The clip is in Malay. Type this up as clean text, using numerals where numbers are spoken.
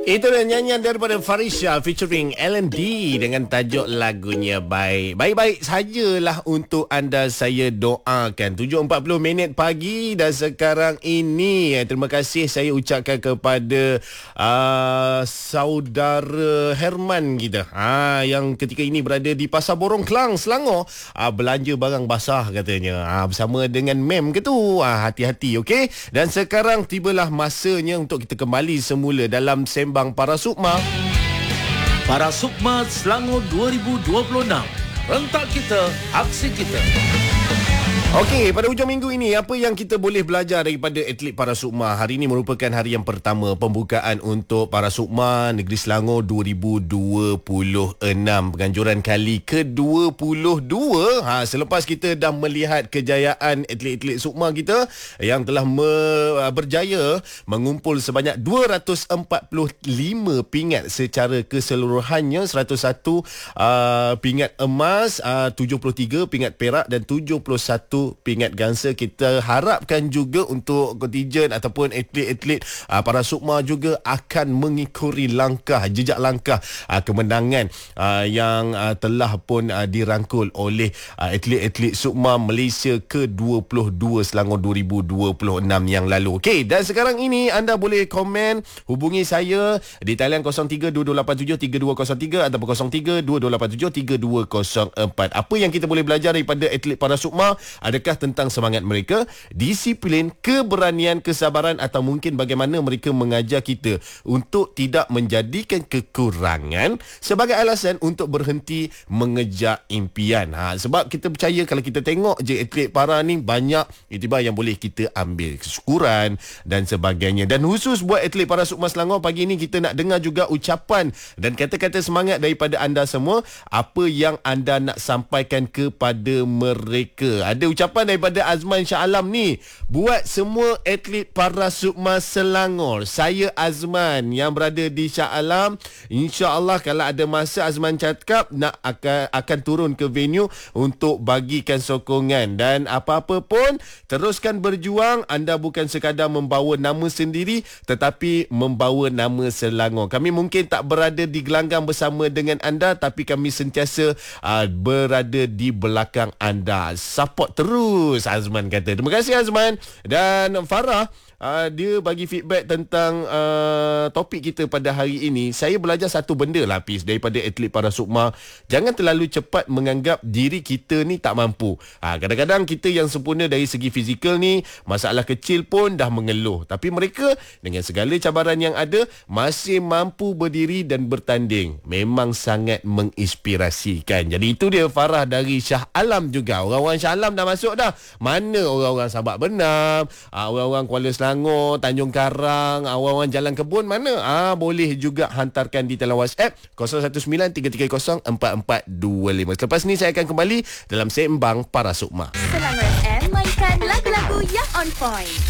Itu dia nyanyian daripada Farisha featuring LND dengan tajuk lagunya Baik. Baik-baik sajalah untuk anda saya doakan. 7.40 pagi dan sekarang ini terima kasih saya ucapkan kepada saudara Herman kita yang ketika ini berada di Pasar Borong Kelang, Selangor, belanja barang basah katanya, bersama dengan mem ke tu. Hati-hati, okey. Dan sekarang tibalah masanya untuk kita kembali semula dalam Sembang Para Sukma. Para Sukma Selangor 2026. Rentak kita, aksi kita. Okey, pada hujung minggu ini, apa yang kita boleh belajar daripada atlet Para Sukma? Hari ini merupakan hari yang pertama pembukaan untuk Para Sukma Negeri Selangor 2026. Penganjuran kali ke-22. Selepas kita dah melihat kejayaan atlet-atlet Sukma kita yang telah berjaya mengumpul sebanyak 245 pingat secara keseluruhannya, 101 pingat emas, 73 pingat perak dan 71 pingat gangsa. Kita harapkan juga untuk kontijen ataupun atlet-atlet Para Sukma juga akan mengikuti jejak langkah kemenangan yang telah pun dirangkul oleh atlet-atlet Sukma Malaysia ke-22 Selangor 2026 yang lalu. Okey, dan sekarang ini anda boleh komen, hubungi saya di talian 0322873203 ataupun 0322873204. Apa yang kita boleh belajar daripada atlet Para Sukma? Adakah tentang semangat mereka, disiplin, keberanian, kesabaran, atau mungkin bagaimana mereka mengajar kita untuk tidak menjadikan kekurangan sebagai alasan untuk berhenti mengejar impian. Sebab kita percaya kalau kita tengok je atlet para ni, banyak iktibar yang boleh kita ambil, kesyukuran dan sebagainya. Dan khusus buat atlet Para Sukma Selangor, pagi ni kita nak dengar juga ucapan dan kata-kata semangat daripada anda semua. Apa yang anda nak sampaikan kepada mereka? Ada ucapan daripada Azman Shah Alam ni, buat semua atlet Para Sukma Selangor. Saya Azman yang berada di Shah Alam. InsyaAllah kalau ada masa, Azman cakap nak akan turun ke venue untuk bagikan sokongan. Dan apa-apa pun, teruskan berjuang. Anda bukan sekadar membawa nama sendiri, tetapi membawa nama Selangor. Kami mungkin tak berada di gelanggang bersama dengan anda, tapi kami sentiasa berada di belakang anda. Support terus, Azman kata. Terima kasih, Azman. Dan Farah, dia bagi feedback tentang topik kita pada hari ini. Saya belajar satu benda lah, Hafiz, daripada atlet Para Sukma. Jangan terlalu cepat menganggap diri kita ni tak mampu. Kadang-kadang kita yang sempurna dari segi fizikal ni, masalah kecil pun dah mengeluh. Tapi mereka dengan segala cabaran yang ada, masih mampu berdiri dan bertanding. Memang sangat menginspirasikan. Jadi itu dia Farah dari Shah Alam juga. Orang-orang Shah Alam dah masuk dah. Mana orang-orang Sabak Benam, orang-orang Kuala Selangor, Tanjung Karang, orang-orang Jalan Kebun, mana? Boleh juga hantarkan di talian WhatsApp 0193304425. Selepas ni saya akan kembali dalam Sembang Para Sukma. Selangor FM mainkan lagu-lagu yang on point.